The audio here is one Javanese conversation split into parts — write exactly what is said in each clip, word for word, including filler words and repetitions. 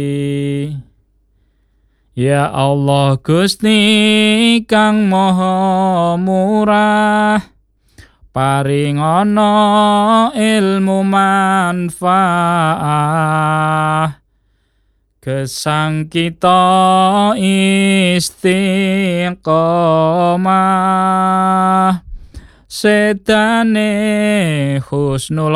Ya Allah Gusti kang maha murah, paringana ilmu manfaah, gesang kita istiqomah, sedane husnul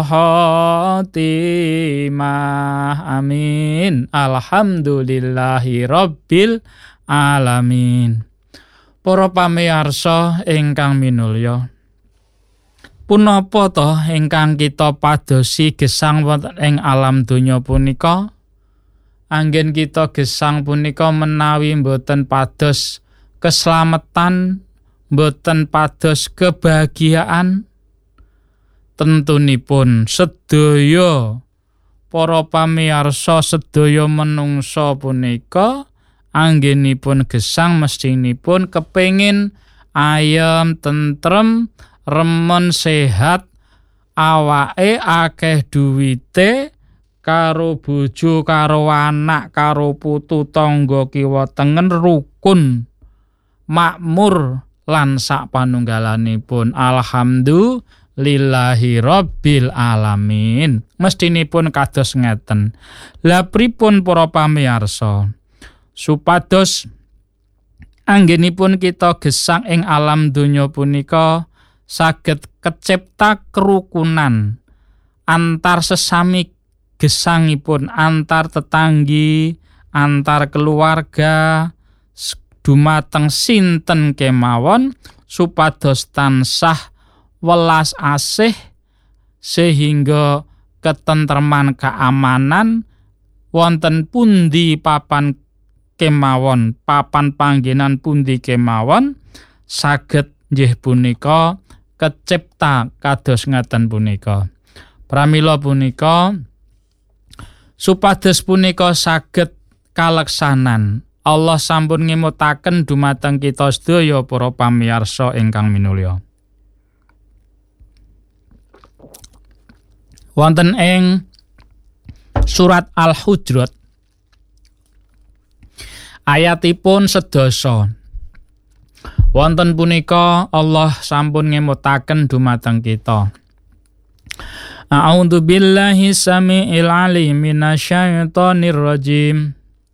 khotimah. Amin. Alhamdulillahi rabbil alamin. Para pamirsa ingkang minulya, punapa to ingkang kita padosi gesang wonten ing alam donya punika? Anggen kita gesang punika menawi mboten pados keslametan, mboten pados kebahagiaan, tentunipun sedaya para pamirsa sedaya menungsa punika anggenipun gesang mestinipun kepengin ayem, tentrem, remen, sehat, awake akeh duwite, karo bojo, karo anak, karo putu tangga kiwa tengen rukun, makmur lan sak panunggalanipun. Alhamdulillahi rabbil alamin. Mestinipun kados ngeten. Lah pripun para pamirsa? Supados anggenipun kita gesang ing alam donya punika saged kecipta kerukunan antar sesami gesangipun, antar tetanggi, antar keluarga, dumateng sinten kemawon, supados tansah welas asih sehingga ketentreman keamanan wonten pundi papan kemawon, papan panggenan pundi kemawon saged nggih punika kecipta kados ngaten punika. Pramila punika supados punika saged kaleksanan, Allah sampun ngemutaken dumateng kita sedaya para pamirsa ingkang minulya. Wonten ing surat Al-Hujurat ayatipun sedasa, wonten punika Allah sampun ngemutaken dumateng kita. A'udzu billahi samiil alim minasyaitonir rajim.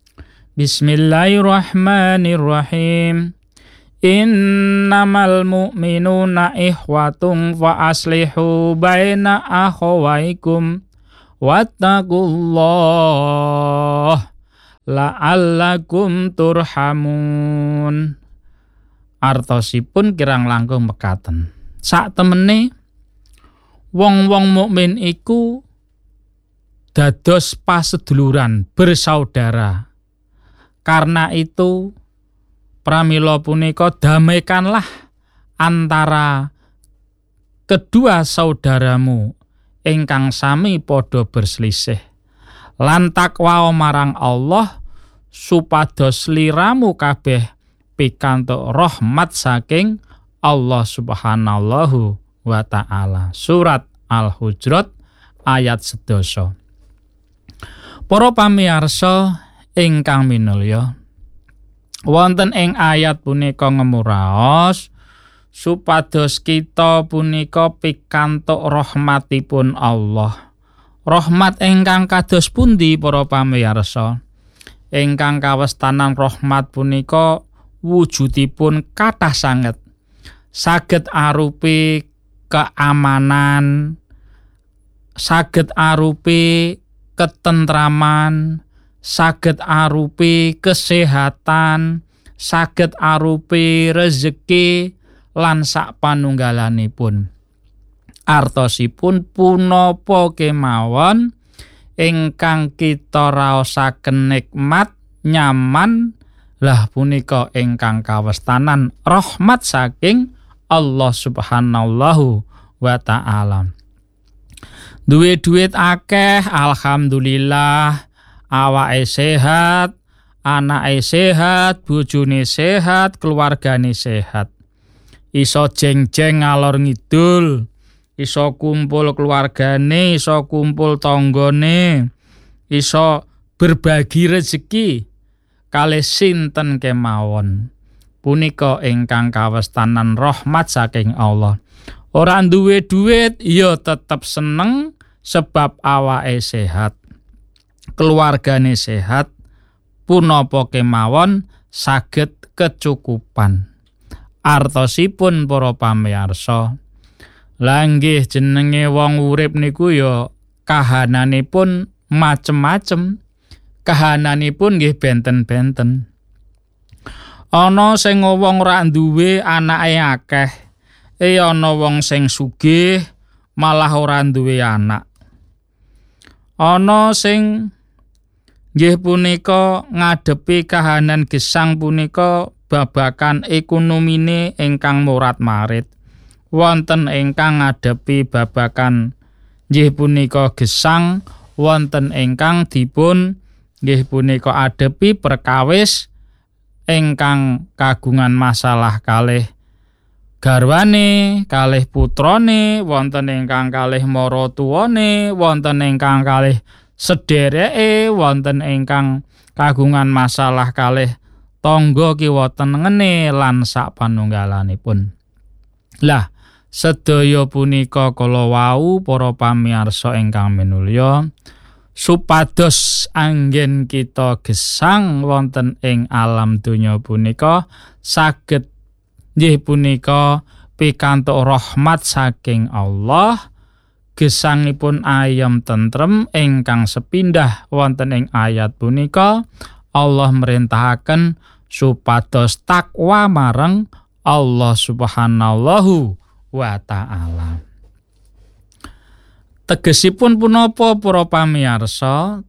Bismillahirrahmanirrahim. Innamal mu'minuna ikhwatun fa aslihu baina akhawaikum wattaqullah la'allakum turhamun. Artosipun kirang langkung mekaten. Sak temene wong-wong mukmin iku dados paseduluran, bersaudara. Karena itu pramila punika damaikanlah antara kedua saudaramu ingkang sami padha berselisih. Lan takwa marang Allah supados sliramu kabeh pikantuk rahmat saking Allah Subhanahu wa ta'ala. Surat Al-Hujurat ayat sedasa. Para pamirsa ingkang minulya, wonten ing ayat punika ngemuraos supados kita punika pikantuk rahmatipun Allah. Rahmat ingkang kados pundi para pamirsa? Ingkang kawestanan rahmat punika wujudipun kathah sanget. Saged arupi keamanan, saged arupi ketentraman, saged arupi kesehatan, saged arupi rezeki lan sak panunggalanipun. Artosipun punapa kemawon ingkang kita raosaken nikmat, nyaman, lah punika ingkang kawestanan rahmat saking Allah Subhanahu wa ta'ala. Duwe duit akeh, alhamdulillah, awake sehat, anake sehat, bojone sehat, keluargane sehat. Iso jeng-jeng ngalor ngidul, iso kumpul keluargane, iso kumpul tanggane, iso berbagi rezeki kalih sinten kemawon punika ingkang kawestanan rahmat saking Allah. Ora duwe duit ya tetep seneng sebab awake sehat, keluargane sehat, punapa kemawon saged kecukupan. Artosipun para pamirsa, lha nggih jenenge wong urip niku ya kahananipun macem-macem. Kahananipun nggih benten-benten. Ana sing wong ora duwe anake akeh, e ana wong sing sugih malah ora duwe anak. Ana sing nggih punika ngadepi kahanan gesang punika babakan ekonomine ingkang morat-marit. Wonten ingkang ngadepi babakan nggih punika gesang, wonten ingkang dipun nggih punika adepi perkawis ingkang kagungan masalah kalih garwane, kalih putrane, wonten ingkang kalih maratuwane, wonten ingkang kalih sedereke, wonten ingkang kagungan masalah kalih tangga kiwa tenengene lan sapanunggalanipun. Lah, sedaya punika kala wau para pamirsa ingkang minulya, supados anggen kita gesang wonten ing alam donya punika saged nggih punika pikantuk rahmat saking Allah, gesangipun ayam tentrem ingkang sepindah wonten ing ayat punika Allah merintahaken supados takwa marang Allah Subhanahu wa ta'ala. Tegesipun punapa para pamirsa?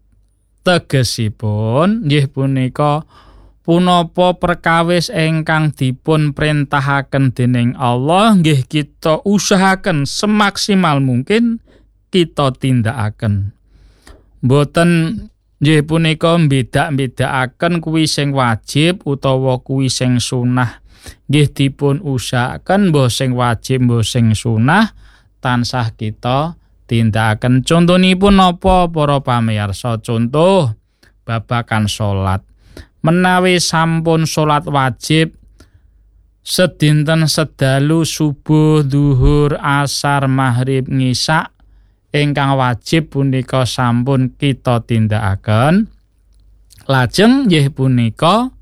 Tegesipun nggih punika punapa perkawis ingkang dipun perintahaken dening Allah nggih kita usahaken semaksimal mungkin kita tindakaken. Mboten nggih punika mbedak-bedakaken kuwi sing wajib utawa kuwi sing sunah. Nggih dipun usahaken mbah sing wajib mbah sing sunah tansah kita tindakaken. Contonipun napa para pamirsa? Contoh babakan salat. Menawi sampun salat wajib sedinten sedalu subuh, duhur, asar, maghrib, ngisa ingkang wajib punika sampun kita tindakaken, lajeng nggih punika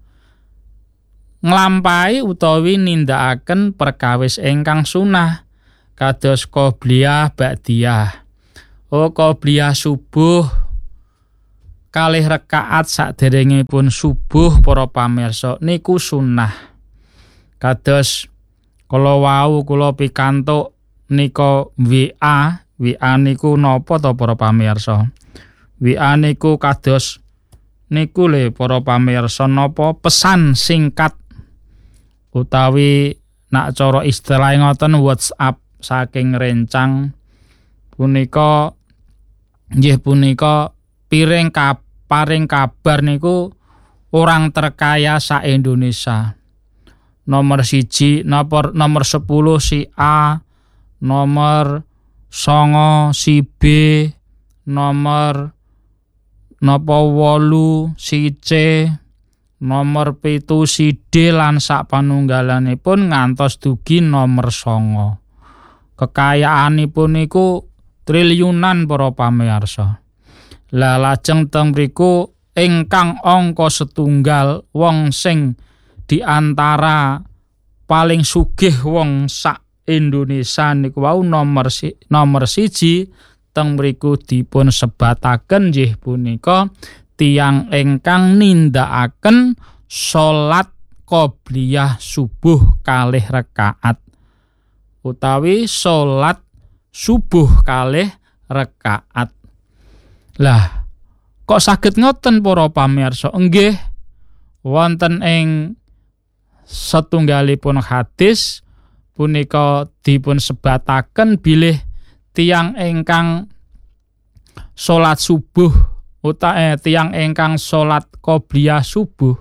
nglampahi utawi nindakaken perkawis ingkang sunah kados qobliyah, ba'diyah. Oh, qobliyah subuh kalih rakaat saderengipun subuh para pamirsa niku sunah. Kados kala wau kula pikantuk nika W A, W A niku napa to para pamirsa? W A niku kados niku le para pamirsa napa pesan singkat utawi nak cara istilah ngoten WhatsApp saking rencang punika nggih punika piring kap, paring kabar niku orang terkaya sa Indonesia. Nomor siji, nomor nomor sepuluh si A, nomor songo si B, nomor napa wolu si C, nomor pitu si D lan sak panunggalanipun ngantos dugi nomor songo. Kekayaanipun niku triliunan para pamirsa. Lah lajeng teng mriku ingkang angka setunggal wong sing diantara paling sugih wong sak Indonesia niku wau nomor si, nomor siji teng mriku dipun sebataken nggih punika tiyang ingkang nindakaken salat qobliyah subuh kalih rakaat utawi salat subuh kalih rakaat. Lah, kok saged ngoten para pamirsa? Nggih, wonten ing setunggalipun hadis punika dipun sebataken bilih tiyang ingkang salat subuh utawi eh, tiyang ingkang salat qobliyah subuh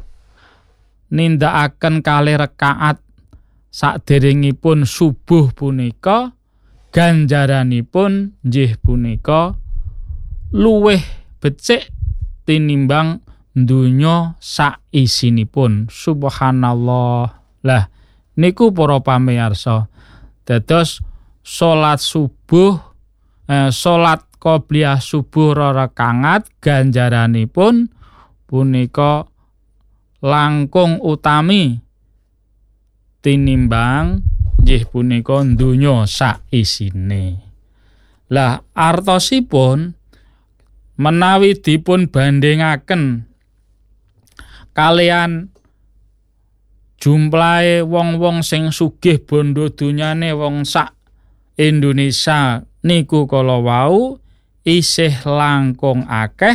nindakaken kalih rakaat saderengipun subuh punika ganjaranipun nggih punika luwih becik tinimbang donya sak isinipun. Subhanallah. Lah niku para pamirsa, dados salat subuh eh, salat qobliyah subuh rakaat ganjaranipun punika langkung utami tinimbang nggih punika donya sak isine. Lah artosipun menawi dipun bandingaken kalian jumlahe wong-wong sing sugih bondo dunyane wong sak Indonesia niku kala wau isih langkung akeh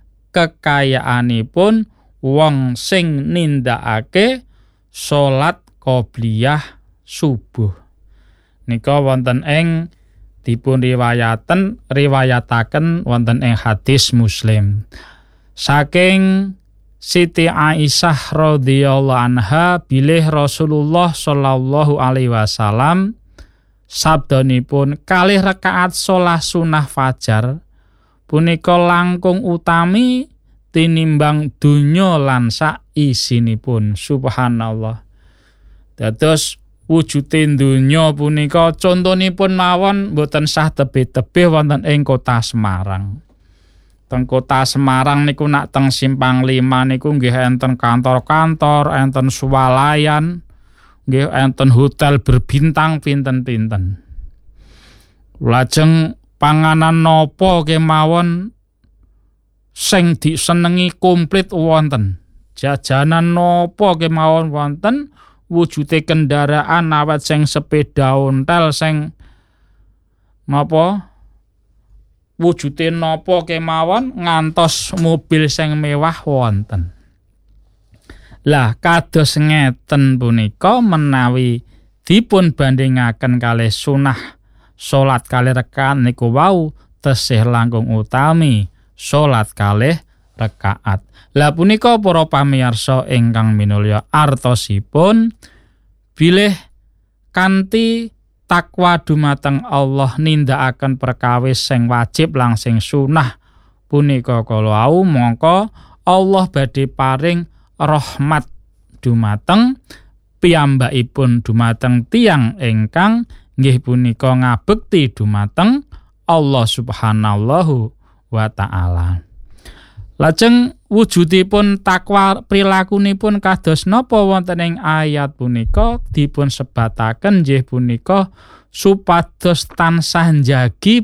kekayaanipun wong sing nindakake salat qobliyah subuh. Nika wonten ing dipun riwayaten riwayataken wonten ing hadis Muslim. Saking Siti Aisyah radhiyallahu anha bilih Rasulullah sallallahu alaihi wasallam sabdanipun kalih rakaat shalah sunah fajar punika langkung utami tinimbang donya lan sak isinipun. Subhanallah. Dados wujude donya punika contonipun mawon boten sah tebih-tebih wonten ing kota Semarang. Teng kota Semarang niku nak teng Simpang lima niku nggih enten kantor-kantor, enten swalayan, nggih enten hotel berbintang pinten-pinten. Lajeng panganan napa kemawon sing disenengi komplit wonten. Jajanan napa kemawon wonten, wujude kendaraan awet sing sepeda ontel sing napa wujude napa kemawon ngantos mobil sing mewah wonten. Lah kados ngeten punika menawi dipun bandingaken kalih sunah salat kalih rakaat niku wau tesih langkung utami salat kalih rakaat. Lah punika para pamirsa ingkang minulya artosipun bilih kanthi takwa dumateng Allah nindakaken perkawis sing wajib lan sing sunah punika kala wau mongko Allah badhe paring rahmat dumateng piyambakipun dumateng tiyang ingkang nggih punika ngabekti dumateng Allah Subhanahu wa taala. Lajeng wujudipun takwa prilakunipun kados napa wonten ing ayat punika dipun sebataken nggih punika supados tansah njagi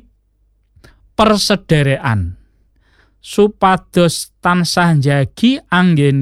persederekan. Supados tansah njagi anggen